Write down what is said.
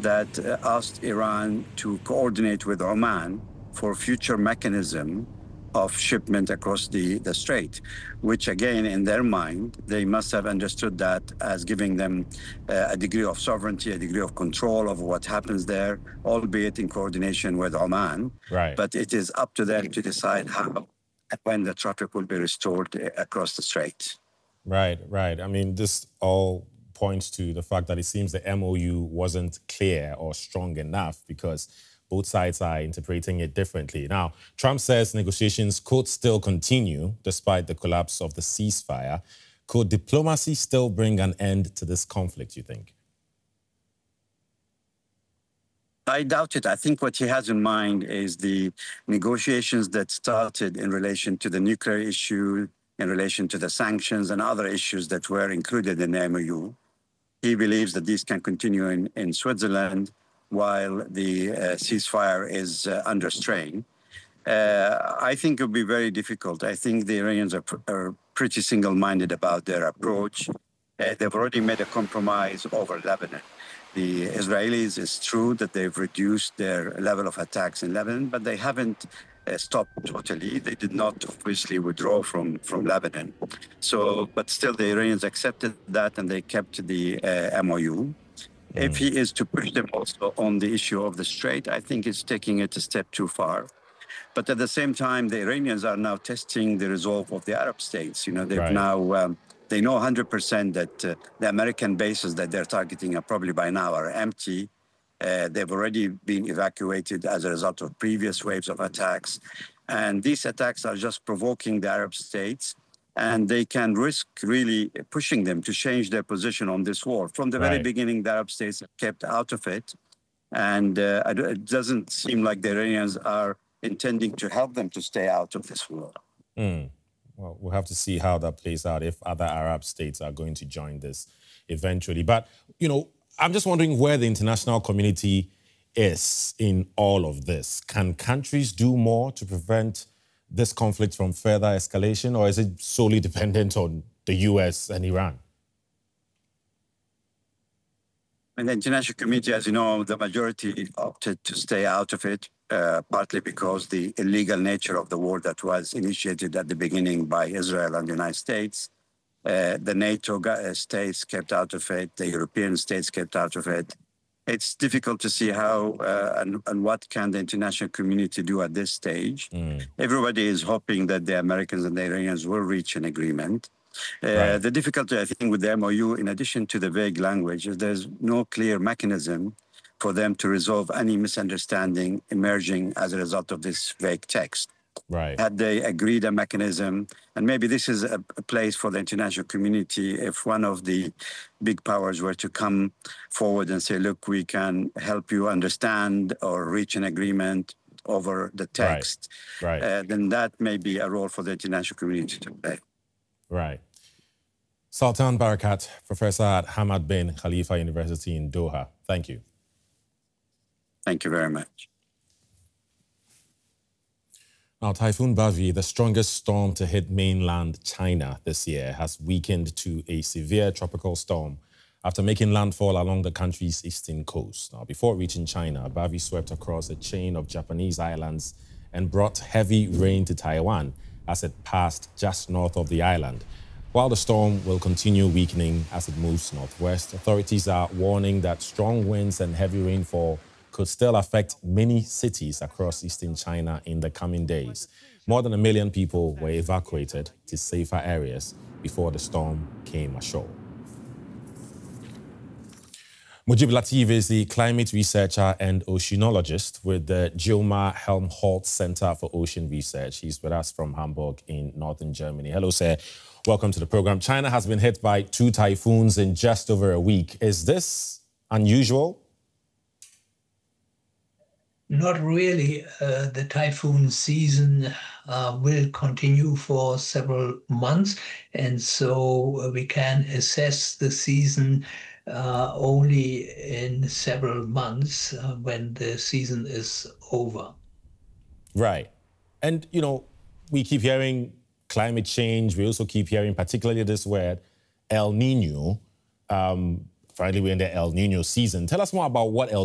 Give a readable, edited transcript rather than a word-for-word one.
that asked Iran to coordinate with Oman for future mechanism of shipment across the strait, which again, in their mind, they must have understood that as giving them a degree of sovereignty, a degree of control of what happens there, albeit in coordination with Oman. Right. But it is up to them to decide how and when the traffic will be restored across the strait. Right. I mean, this all points to the fact that it seems the MOU wasn't clear or strong enough because both sides are interpreting it differently. Now, Trump says negotiations could still continue despite the collapse of the ceasefire. Could diplomacy still bring an end to this conflict, you think? I doubt it. I think what he has in mind is the negotiations that started in relation to the nuclear issue, in relation to the sanctions and other issues that were included in the MOU. He believes that these can continue in Switzerland while the ceasefire is under strain. I think it will be very difficult. I think the Iranians are pretty single-minded about their approach. They've already made a compromise over Lebanon. The Israelis, it's true that they've reduced their level of attacks in Lebanon, but they haven't stopped totally. They did not obviously withdraw from Lebanon. So, but still the Iranians accepted that and they kept the MOU. If he is to push them also on the issue of the strait, I think it's taking it a step too far. But at the same time, the Iranians are now testing the resolve of the Arab states. You know, they've now, they know 100% that the American bases that they're targeting are probably by now are empty. They've already been evacuated as a result of previous waves of attacks. And these attacks are just provoking the Arab states. And they can risk really pushing them to change their position on this war. From the very beginning, the Arab states have kept out of it. And it doesn't seem like the Iranians are intending to help them to stay out of this war. Well, we'll have to see how that plays out if other Arab states are going to join this eventually. But, you know, I'm just wondering where the international community is in all of this. Can countries do more to prevent this conflict from further escalation, or is it solely dependent on the US and Iran? In the international community, as you know, the majority opted to stay out of it, partly because the illegal nature of the war that was initiated at the beginning by Israel and the United States. The NATO states kept out of it. The European states kept out of it. It's difficult to see how and what can the international community do at this stage. Everybody is hoping that the Americans and the Iranians will reach an agreement. The difficulty, I think, with the MOU, in addition to the vague language, is there's no clear mechanism for them to resolve any misunderstanding emerging as a result of this vague text. Had they agreed a mechanism, and maybe this is a place for the international community, if one of the big powers were to come forward and say, look, we can help you understand or reach an agreement over the text, then that may be a role for the international community to play. Sultan Barakat, professor at Hamad bin Khalifa University in Doha. Thank you. Thank you very much. Now, Typhoon Bavi, the strongest storm to hit mainland China this year, has weakened to a severe tropical storm after making landfall along the country's eastern coast. Now, before reaching China, Bavi swept across a chain of Japanese islands and brought heavy rain to Taiwan as it passed just north of the island. While the storm will continue weakening as it moves northwest, authorities are warning that strong winds and heavy rainfall could still affect many cities across eastern China in the coming days. More than 1 million people were evacuated to safer areas before the storm came ashore. Mujib Latif is the climate researcher and oceanologist with the Gilmar Helmholtz Center for Ocean Research. He's with us from Hamburg in northern Germany. Hello, sir. Welcome to the program. China has been hit by 2 typhoons in just over a week. Is this unusual? Not really. The typhoon season will continue for several months, and so we can assess the season only in several months when the season is over. Right. And, you know, we keep hearing climate change. We also keep hearing particularly this word, El Nino. Finally, we're in the El Nino season. Tell us more about what El